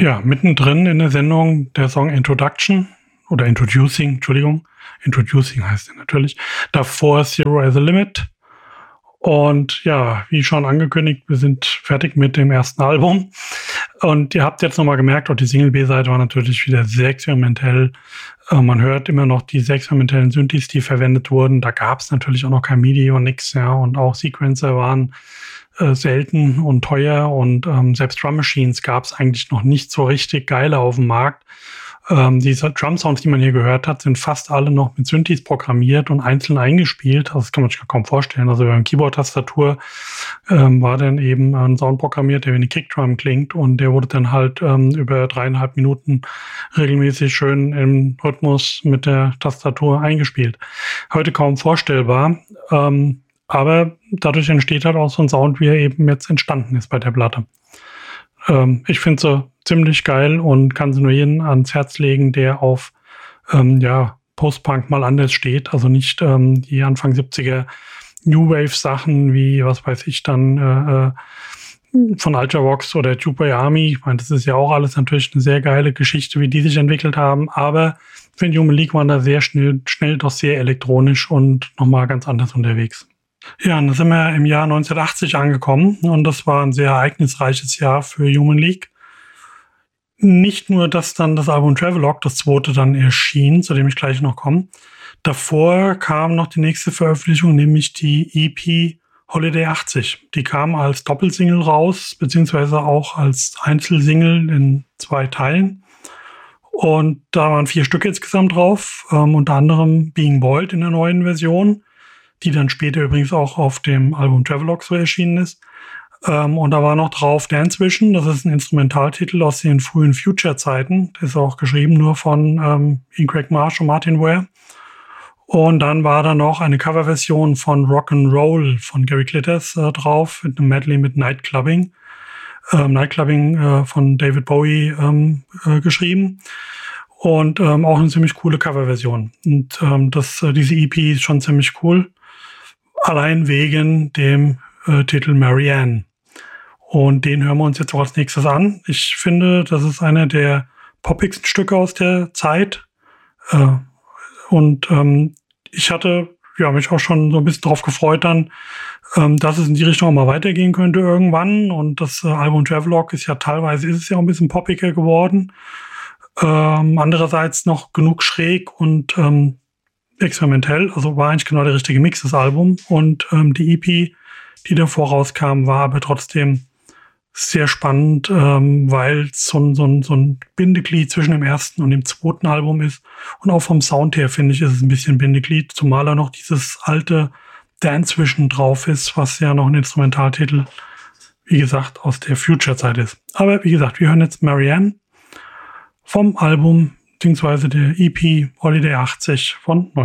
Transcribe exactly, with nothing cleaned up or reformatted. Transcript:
Ja, mittendrin in der Sendung der Song Introduction oder Introducing, Entschuldigung. Introducing heißt er natürlich. Davor Zero as a Limit. Und ja, wie schon angekündigt, wir sind fertig mit dem ersten Album. Und ihr habt jetzt nochmal gemerkt, auch die Single-B-Seite war natürlich wieder sehr experimentell. Äh, man hört immer noch die sehr experimentellen Synthes, die verwendet wurden. Da gab es natürlich auch noch kein MIDI und nix, ja. Und auch Sequencer waren äh, selten und teuer. Und ähm, selbst Drum Machines gab es eigentlich noch nicht so richtig geile auf dem Markt. Ähm, diese Drum-Sounds, die man hier gehört hat, sind fast alle noch mit Synthes programmiert und einzeln eingespielt. Also das kann man sich kaum vorstellen. Also beim Keyboard-Tastatur ähm, war dann eben ein Sound programmiert, der wie eine Kickdrum klingt, und der wurde dann halt ähm, über dreieinhalb Minuten regelmäßig schön im Rhythmus mit der Tastatur eingespielt. Heute kaum vorstellbar, ähm, aber dadurch entsteht halt auch so ein Sound, wie er eben jetzt entstanden ist bei der Platte. Ähm, ich finde sie ziemlich geil und kann sie nur jedem ans Herz legen, der auf ähm, ja, Post-Punk mal anders steht. Also nicht ähm, die Anfang siebziger New Wave-Sachen wie, was weiß ich, dann äh, von Ultravox oder Tube Army. Ich meine, das ist ja auch alles natürlich eine sehr geile Geschichte, wie die sich entwickelt haben. Aber ich finde, Human League waren da sehr schnell, schnell doch sehr elektronisch und nochmal ganz anders unterwegs. Ja, und da sind wir im Jahr neunzehnhundertachtzig angekommen, und das war ein sehr ereignisreiches Jahr für Human League. Nicht nur, dass dann das Album Travelogue, das zweite, dann erschien, zu dem ich gleich noch komme. Davor kam noch die nächste Veröffentlichung, nämlich die E P Holiday achtzig. Die kam als Doppelsingle raus, beziehungsweise auch als Einzelsingle in zwei Teilen. Und da waren vier Stücke insgesamt drauf, ähm, unter anderem Being Boiled in der neuen Version, die dann später übrigens auch auf dem Album Travelogue so erschienen ist. Ähm, und da war noch drauf Dance Vision, das ist ein Instrumentaltitel aus den frühen Future-Zeiten. Das ist auch geschrieben nur von ähm, Craig Marsh und Martin Ware. Und dann war da noch eine Coverversion von Rock'n'Roll von Gary Glitters äh, drauf, mit einem Medley mit Nightclubbing. Ähm, Nightclubbing äh, von David Bowie ähm, äh, geschrieben. Und ähm, auch eine ziemlich coole Coverversion. Und ähm, das, äh, diese E P ist schon ziemlich cool. Allein wegen dem äh, Titel Marianne. Und den hören wir uns jetzt auch als nächstes an. Ich finde, das ist einer der poppigsten Stücke aus der Zeit. Äh, und ähm, ich hatte ja, mich auch schon so ein bisschen drauf gefreut dann, ähm, dass es in die Richtung auch mal weitergehen könnte irgendwann. Und das äh, Album Travelogue ist ja teilweise, ist es ja auch ein bisschen poppiger geworden. Ähm, andererseits noch genug schräg und ähm, experimentell. Also war eigentlich genau der richtige Mix, das Album. Und ähm, die E P, die davor rauskam, war aber trotzdem sehr spannend, ähm, weil es so ein, so, ein, so ein Bindeglied zwischen dem ersten und dem zweiten Album ist. Und auch vom Sound her, finde ich, ist es ein bisschen Bindeglied, zumal da noch dieses alte Dance Vision drauf ist, was ja noch ein Instrumentaltitel, wie gesagt, aus der Future-Zeit ist. Aber wie gesagt, wir hören jetzt Marianne vom Album, beziehungsweise der E P Holiday achtzig von